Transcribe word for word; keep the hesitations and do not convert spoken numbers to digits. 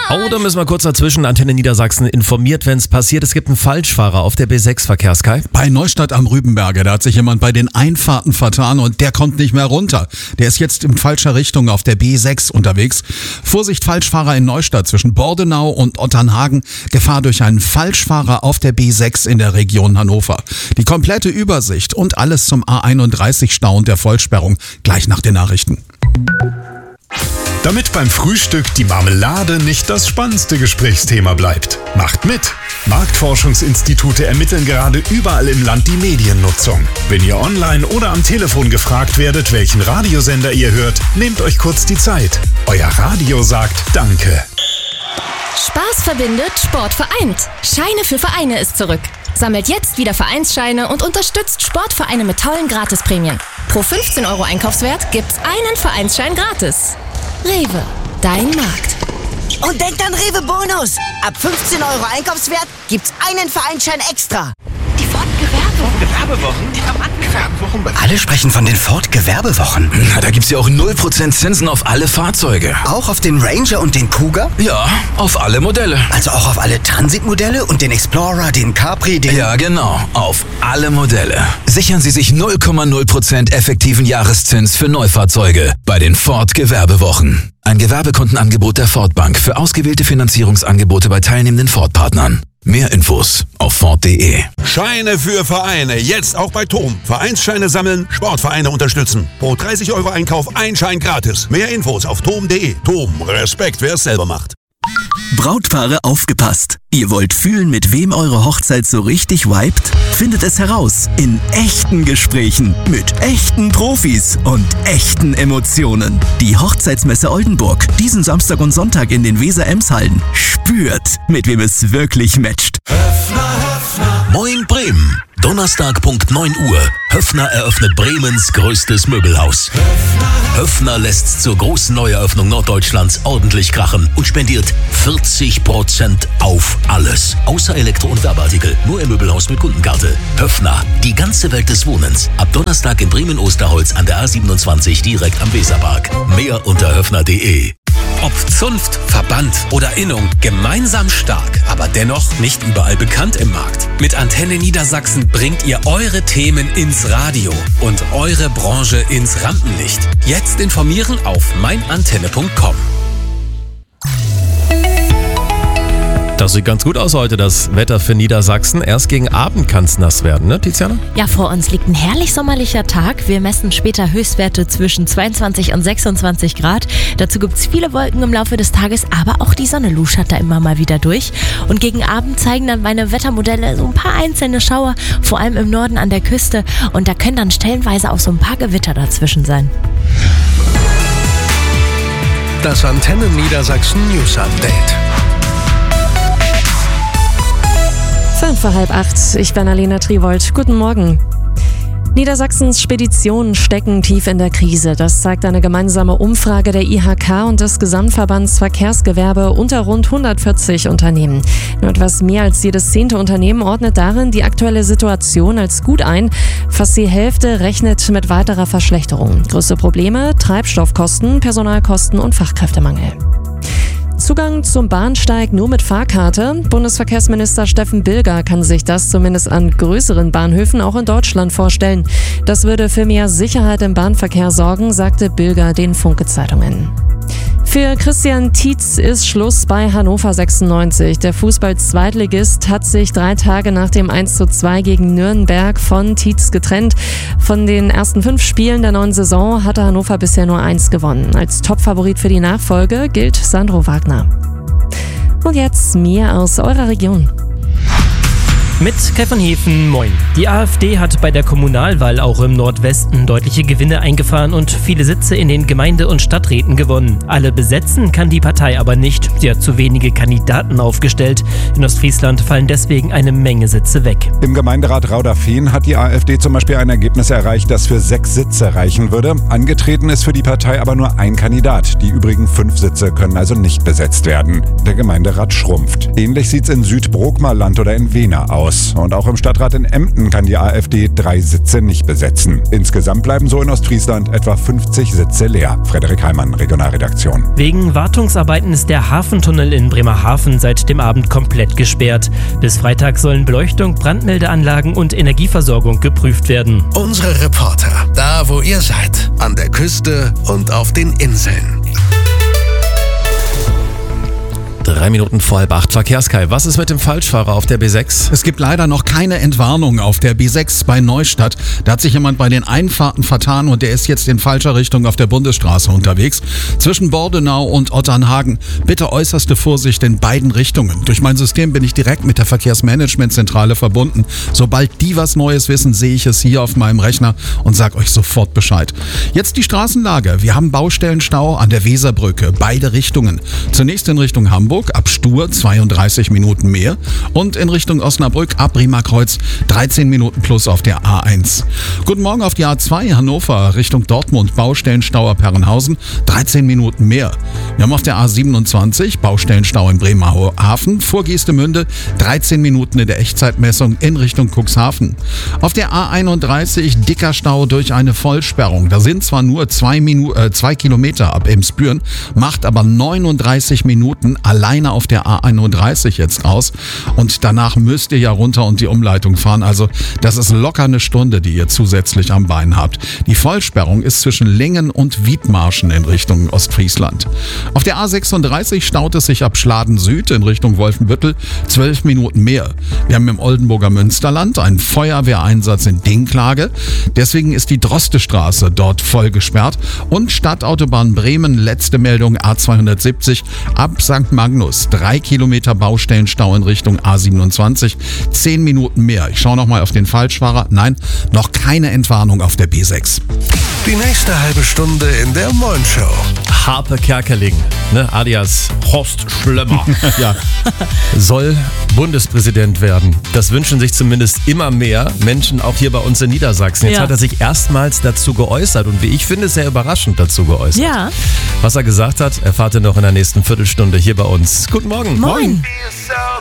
Oh, da müssen wir kurz dazwischen. Antenne Niedersachsen informiert, wenn es passiert. Es gibt einen Falschfahrer auf der B sechs Verkehrskei. Bei Neustadt am Rübenberge, da hat sich jemand bei den Einfahrten vertan und der kommt nicht mehr runter. Der ist jetzt in falscher Richtung auf der B sechs unterwegs. Vorsicht, Falschfahrer in Neustadt zwischen Bordenau und Otternhagen. Gefahr durch einen Falschfahrer auf der B sechs in der Region Hannover. Die komplette Übersicht und alles zum A einunddreißig-Stau und der Vollsperrung gleich nach den Nachrichten. Damit beim Frühstück die Marmelade nicht das spannendste Gesprächsthema bleibt. Macht mit! Marktforschungsinstitute ermitteln gerade überall im Land die Mediennutzung. Wenn ihr online oder am Telefon gefragt werdet, welchen Radiosender ihr hört, nehmt euch kurz die Zeit. Euer Radio sagt Danke. Spaß verbindet, Sport vereint. Scheine für Vereine ist zurück. Sammelt jetzt wieder Vereinsscheine und unterstützt Sportvereine mit tollen Gratisprämien. Pro fünfzehn Euro Einkaufswert gibt's einen Vereinsschein gratis. Rewe, dein Markt. Und denkt an Rewe Bonus. Ab fünfzehn Euro Einkaufswert gibt's einen Vereinsschein extra. Die Ford-Gewerbewochen. Gewerbewochen? Die haben Gewerbewochen. Alle sprechen von den Ford-Gewerbewochen. Na, da gibt's ja auch null Prozent Zinsen auf alle Fahrzeuge. Auch auf den Ranger und den Kuga? Ja, auf alle Modelle. Also auch auf alle Transitmodelle und den Explorer, den Capri, den... Ja, genau. Auf alle Modelle. Sichern Sie sich null Komma null Prozent effektiven Jahreszins für Neufahrzeuge bei den Ford-Gewerbewochen. Ein Gewerbekundenangebot der Ford Bank für ausgewählte Finanzierungsangebote bei teilnehmenden Ford-Partnern. Mehr Infos auf Ford punkt de. Scheine für Vereine, jetzt auch bei T O M. Vereinsscheine sammeln, Sportvereine unterstützen. Pro dreißig Euro Einkauf ein Schein gratis. Mehr Infos auf T O M punkt de. T O M, Respekt, wer es selber macht. Brautpaare, aufgepasst! Ihr wollt fühlen, mit wem eure Hochzeit so richtig vibet? Findet es heraus in echten Gesprächen mit echten Profis und echten Emotionen. Die Hochzeitsmesse Oldenburg, diesen Samstag und Sonntag in den Weser-Ems-Hallen. Spürt, mit wem es wirklich matcht. Höffner, Höffner. Moin Bremen. Donnerstag Punkt neun Uhr. Höffner eröffnet Bremens größtes Möbelhaus. Höffner, Höffner lässt zur großen Neueröffnung Norddeutschlands ordentlich krachen und spendiert vierzig Prozent auf alles. Außer Elektro- und Werbeartikel. Nur im Möbelhaus mit Kundenkarte. Höffner, die ganze Welt des Wohnens. Ab Donnerstag in Bremen-Osterholz an der A siebenundzwanzig direkt am Weserpark. Mehr unter höffner punkt de. Ob Zunft, Verband oder Innung, gemeinsam stark, aber dennoch nicht überall bekannt im Markt. Mit Antenne Niedersachsen bringt ihr eure Themen ins Radio und eure Branche ins Rampenlicht. Jetzt informieren auf meinantenne punkt com. Das sieht ganz gut aus heute, das Wetter für Niedersachsen. Erst gegen Abend kann es nass werden, ne, Tiziana? Ja, vor uns liegt ein herrlich sommerlicher Tag. Wir messen später Höchstwerte zwischen zweiundzwanzig und sechsundzwanzig Grad. Dazu gibt es viele Wolken im Laufe des Tages, aber auch die Sonne luschert da immer mal wieder durch. Und gegen Abend zeigen dann meine Wettermodelle so ein paar einzelne Schauer, vor allem im Norden an der Küste. Und da können dann stellenweise auch so ein paar Gewitter dazwischen sein. Das Antenne Niedersachsen News Update. Fünf vor halb acht. Ich bin Alena Triwold. Guten Morgen. Niedersachsens Speditionen stecken tief in der Krise. Das zeigt eine gemeinsame Umfrage der I H K und des Gesamtverbands Verkehrsgewerbe unter rund hundertvierzig Unternehmen. Nur etwas mehr als jedes zehnte Unternehmen ordnet darin die aktuelle Situation als gut ein. Fast die Hälfte rechnet mit weiterer Verschlechterung. Größte Probleme: Treibstoffkosten, Personalkosten und Fachkräftemangel. Zugang zum Bahnsteig nur mit Fahrkarte? Bundesverkehrsminister Steffen Bilger kann sich das zumindest an größeren Bahnhöfen auch in Deutschland vorstellen. Das würde für mehr Sicherheit im Bahnverkehr sorgen, sagte Bilger den Funke-Zeitungen. Für Christian Tietz ist Schluss bei Hannover sechsundneunzig. Der Fußball-Zweitligist hat sich drei Tage nach dem eins zu zwei gegen Nürnberg von Tietz getrennt. Von den ersten fünf Spielen der neuen Saison hatte Hannover bisher nur eins gewonnen. Als Topfavorit für die Nachfolge gilt Sandro Wagner. Und jetzt mehr aus eurer Region. Mit Kai von Hefen, moin. Die AfD hat bei der Kommunalwahl auch im Nordwesten deutliche Gewinne eingefahren und viele Sitze in den Gemeinde- und Stadträten gewonnen. Alle besetzen kann die Partei aber nicht. Sie hat zu wenige Kandidaten aufgestellt. In Ostfriesland fallen deswegen eine Menge Sitze weg. Im Gemeinderat Rauderfehn hat die AfD zum Beispiel ein Ergebnis erreicht, das für sechs Sitze reichen würde. Angetreten ist für die Partei aber nur ein Kandidat. Die übrigen fünf Sitze können also nicht besetzt werden. Der Gemeinderat schrumpft. Ähnlich sieht's in Südbrookmerland oder in Wena aus. aus. Und auch im Stadtrat in Emden kann die AfD drei Sitze nicht besetzen. Insgesamt bleiben so in Ostfriesland etwa fünfzig Sitze leer. Frederik Heimann, Regionalredaktion. Wegen Wartungsarbeiten ist der Hafentunnel in Bremerhaven seit dem Abend komplett gesperrt. Bis Freitag sollen Beleuchtung, Brandmeldeanlagen und Energieversorgung geprüft werden. Unsere Reporter, da wo ihr seid, an der Küste und auf den Inseln. Drei Minuten vor halb acht. Verkehrskai, was ist mit dem Falschfahrer auf der B sechs? Es gibt leider noch keine Entwarnung auf der B sechs bei Neustadt. Da hat sich jemand bei den Einfahrten vertan und der ist jetzt in falscher Richtung auf der Bundesstraße unterwegs. Zwischen Bordenau und Otternhagen. Bitte äußerste Vorsicht in beiden Richtungen. Durch mein System bin ich direkt mit der Verkehrsmanagementzentrale verbunden. Sobald die was Neues wissen, sehe ich es hier auf meinem Rechner und sage euch sofort Bescheid. Jetzt die Straßenlage. Wir haben Baustellenstau an der Weserbrücke. Beide Richtungen. Zunächst in Richtung Hamburg. Ab Stur zweiunddreißig Minuten mehr und in Richtung Osnabrück ab Riemerkreuz dreizehn Minuten plus auf der A eins. Guten Morgen auf die A zwei Hannover Richtung Dortmund, Baustellenstau ab Herrenhausen dreizehn Minuten mehr. Wir haben auf der A siebenundzwanzig Baustellenstau in Bremerhaven vor Geestemünde dreizehn Minuten in der Echtzeitmessung in Richtung Cuxhaven. Auf der A einunddreißig dicker Stau durch eine Vollsperrung. Da sind zwar nur zwei, Minu- äh, zwei Kilometer ab Emsbüren, macht aber neununddreißig Minuten alleine auf der A einunddreißig jetzt raus und danach müsst ihr ja runter und die Umleitung fahren. Also das ist locker eine Stunde, die ihr zusätzlich am Bein habt. Die Vollsperrung ist zwischen Lingen und Wiedmarschen in Richtung Ostfriesland. Auf der A sechsunddreißig staut es sich ab Schladen Süd in Richtung Wolfenbüttel zwölf Minuten mehr. Wir haben im Oldenburger Münsterland einen Feuerwehreinsatz in Dinklage. Deswegen ist die Drostestraße dort voll gesperrt und Stadtautobahn Bremen, letzte Meldung A zweihundertsiebzig ab Sankt Magnus. Drei Kilometer Baustellenstau in Richtung A siebenundzwanzig, zehn Minuten mehr. Ich schaue nochmal auf den Falschfahrer. Nein, noch keine Entwarnung auf der B sechs. Die nächste halbe Stunde in der Moin Show. Harpe Kerkeling, ne, alias Horst Schlömmer, ja, soll Bundespräsident werden. Das wünschen sich zumindest immer mehr Menschen, auch hier bei uns in Niedersachsen. Jetzt Ja. hat er sich erstmals dazu geäußert und wie ich finde, sehr überraschend dazu geäußert. Ja. Was er gesagt hat, erfahrt ihr noch in der nächsten Viertelstunde hier bei uns. Guten Morgen. Moin.